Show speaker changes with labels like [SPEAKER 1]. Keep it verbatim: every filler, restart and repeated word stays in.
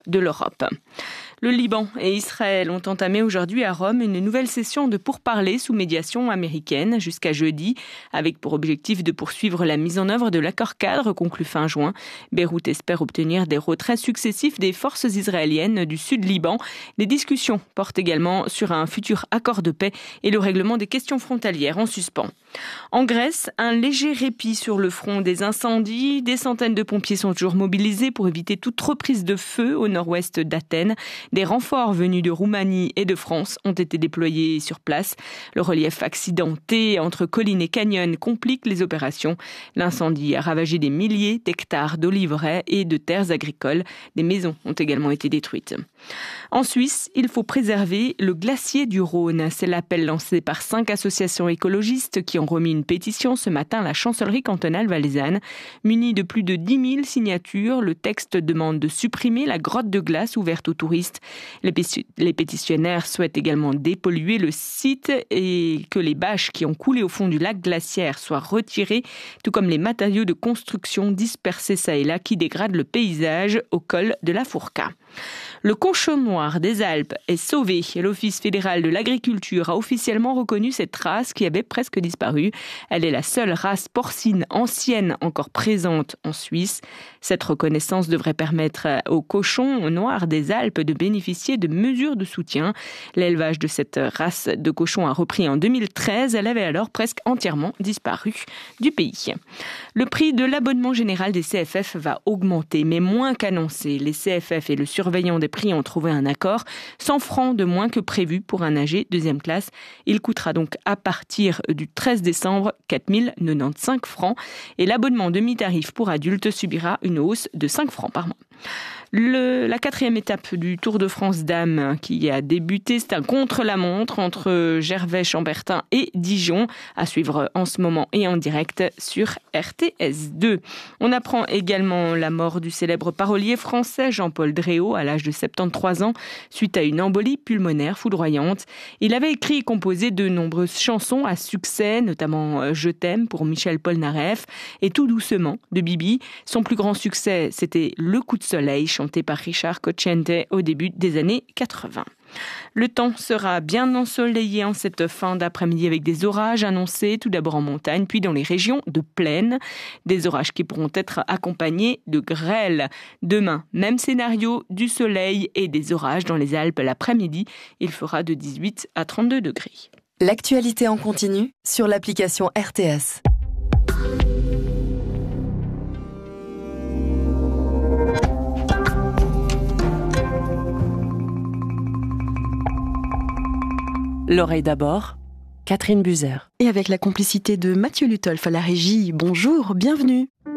[SPEAKER 1] de l'Europe. Le Liban et Israël ont entamé aujourd'hui à Rome une nouvelle session de pourparlers sous médiation américaine jusqu'à jeudi, avec pour objectif de poursuivre la mise en œuvre de l'accord-cadre conclu fin juin. Beyrouth espère obtenir des retraits successifs des forces israéliennes du sud Liban. Les discussions portent également sur un futur accord de paix et le règlement des questions frontalières en suspens. En Grèce, un léger répit sur le front des incendies. Des centaines de pompiers sont toujours mobilisés pour éviter toute reprise de feu au nord-ouest d'Athènes. Des renforts venus de Roumanie et de France ont été déployés sur place. Le relief accidenté entre collines et canyons complique les opérations. L'incendie a ravagé des milliers d'hectares d'oliveraies et de terres agricoles. Des maisons ont également été détruites. En Suisse, il faut préserver le glacier du Rhône. C'est l'appel lancé par cinq associations écologistes qui ont remis une pétition ce matin à la chancellerie cantonale valaisanne. Muni de plus de dix mille signatures, le texte demande de supprimer la grotte de glace ouverte aux touristes. Les, péti- les pétitionnaires souhaitent également dépolluer le site et que les bâches qui ont coulé au fond du lac glaciaire soient retirées, tout comme les matériaux de construction dispersés çà et là qui dégradent le paysage au col de la Fourca. Le cochon noir des Alpes est sauvé. L'Office fédéral de l'agriculture a officiellement reconnu cette race qui avait presque disparu. Elle est la seule race porcine ancienne encore présente en Suisse. Cette reconnaissance devrait permettre aux cochons noirs des Alpes de bénéficier de mesures de soutien. L'élevage de cette race de cochons a repris en deux mille treize. Elle avait alors presque entièrement disparu du pays. Le prix de l'abonnement général des C F F va augmenter, mais moins qu'annoncé. Les C F F et le surveillant des prix ont trouvé un accord. cent francs de moins que prévu pour un âgé deuxième classe. Il coûtera donc à partir du treize décembre quatre mille quatre-vingt-quinze francs. Et l'abonnement demi-tarif pour adultes subira une hausse de cinq francs par mois. Le, la quatrième étape du Tour de France Dames qui a débuté, c'est un contre-la-montre entre Gervais-Chambertin et Dijon, à suivre en ce moment et en direct sur R T S deux. On apprend également la mort du célèbre parolier français Jean-Paul Dréau à l'âge de soixante-treize ans suite à une embolie pulmonaire foudroyante. Il avait écrit et composé de nombreuses chansons à succès, notamment Je t'aime pour Michel Polnareff et Tout doucement de Bibi. Son plus grand succès, c'était Le coup de soleil, chanté par Richard Cocciante au début des années quatre-vingts. Le temps sera bien ensoleillé en cette fin d'après-midi avec des orages annoncés tout d'abord en montagne puis dans les régions de plaine. Des orages qui pourront être accompagnés de grêle. Demain, même scénario, du soleil et des orages dans les Alpes l'après-midi. Il fera de dix-huit à trente-deux degrés.
[SPEAKER 2] L'actualité en continu sur l'application R T S. L'oreille d'abord, Catherine Buzer.
[SPEAKER 3] Et avec la complicité de Mathieu Lutolf à la régie, bonjour, bienvenue.